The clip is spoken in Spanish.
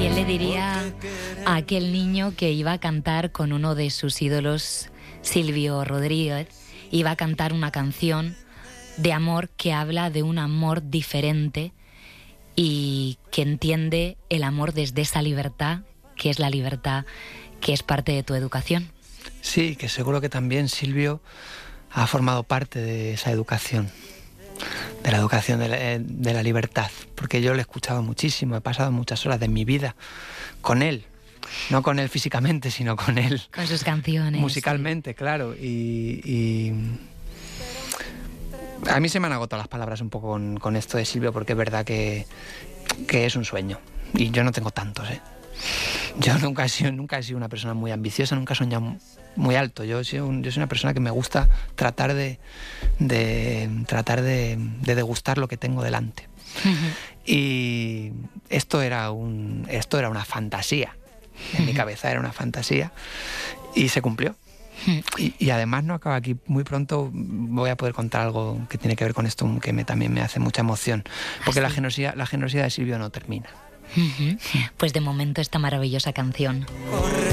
¿Quién le diría a aquel niño que iba a cantar con uno de sus ídolos, Silvio Rodríguez, iba a cantar una canción de amor que habla de un amor diferente y que entiende el amor desde esa libertad, que es la libertad que es parte de tu educación? Sí, que seguro que también Silvio ha formado parte de esa educación, de la educación de la libertad, porque yo le escuchaba muchísimo, he pasado muchas horas de mi vida con él, no con él físicamente, sino con él. Con sus canciones. Musicalmente, sí. Claro, y a mí se me han agotado las palabras un poco con esto de Silvio, porque es verdad que es un sueño, y yo no tengo tantos, ¿eh? Yo nunca he sido una persona muy ambiciosa, nunca he soñado muy alto. Yo soy una persona que me gusta tratar de degustar lo que tengo delante. Uh-huh. Y esto era una fantasía. En mi cabeza era una fantasía y se cumplió. Y además no acaba aquí. Muy pronto voy a poder contar algo que tiene que ver con esto, que también me hace mucha emoción, porque la generosidad de Silvio no termina. Uh-huh. Pues de momento esta maravillosa canción.